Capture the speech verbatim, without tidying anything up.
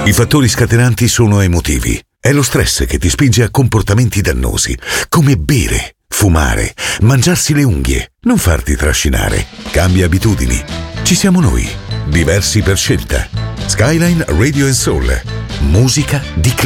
I fattori scatenanti sono emotivi. È lo stress che ti spinge a comportamenti dannosi, come bere, fumare, mangiarsi le unghie, non farti trascinare. Cambia abitudini. Ci siamo noi, diversi per scelta. Skyline Radio and Soul. Musica di classe.